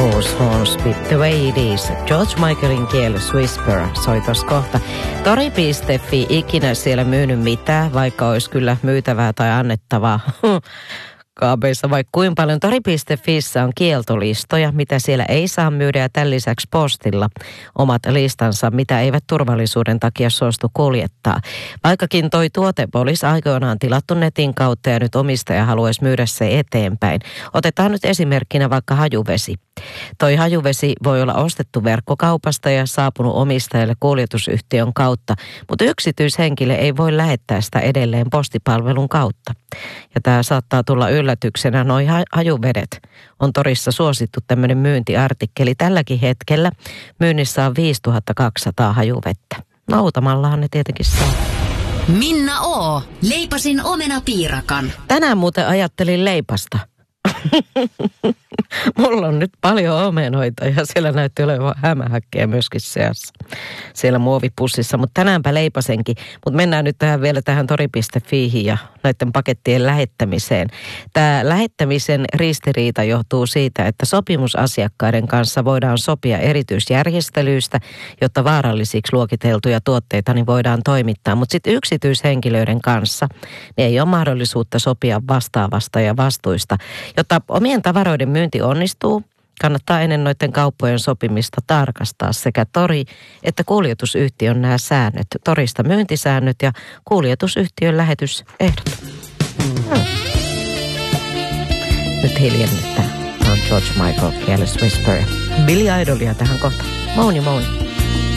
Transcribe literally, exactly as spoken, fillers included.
Horse Horns with the way it is. George Michaelin Careless Whisper soi tos kohta. Tori piste fi ikinä siellä myynyt mitään, vaikka olisi kyllä myytävää tai annettavaa. Kaapeissa vaikka kuinka paljon. Tori piste fissä on kieltolistoja, mitä siellä ei saa myydä, ja tämän lisäksi postilla omat listansa, mitä eivät turvallisuuden takia suostu kuljettaa. Vaikkakin toi tuote olisi aikoinaan tilattu netin kautta ja nyt omistaja haluaisi myydä se eteenpäin. Otetaan nyt esimerkkinä vaikka hajuvesi. Toi hajuvesi voi olla ostettu verkkokaupasta ja saapunut omistajalle kuljetusyhtiön kautta, mutta yksityishenkilö ei voi lähettää sitä edelleen postipalvelun kautta. Ja tämä saattaa tulla yllätyksenä. Noi hajuvedet on torissa suosittu tämmöinen myyntiartikkeli. Tälläkin hetkellä myynnissä on viisituhatta kaksisataa hajuvettä. Nautamallahan ne tietenkin saa. Minna O. Leipasin omenapiirakan. Tänään muuten ajattelin leipasta. Mulla on nyt paljon omenoita ja siellä näytti olevan hämähäkkejä myöskin seassa. Siellä muovipussissa, mutta tänäänpä leipasenkin. Mutta mennään nyt tähän vielä tähän tori piste fiihin ja näiden pakettien lähettämiseen. Tämä lähettämisen ristiriita johtuu siitä, että sopimusasiakkaiden kanssa voidaan sopia erityisjärjestelyistä, jotta vaarallisiksi luokiteltuja tuotteita niin voidaan toimittaa. Mutta sitten yksityishenkilöiden kanssa niin ei ole mahdollisuutta sopia vastaavasta ja vastuista. Jotta omien tavaroiden myynti onnistuu, kannattaa ennen noiden kauppojen sopimista tarkastaa sekä tori- että kuljetusyhtiön nämä säännöt. Torista myyntisäännöt ja kuljetusyhtiön lähetysehdot. Hmm. Nyt hiljennyttää. Tämä on George Michael, Careless Whisper. Billy Idolia tähän kohtaan. Mouni, mouni.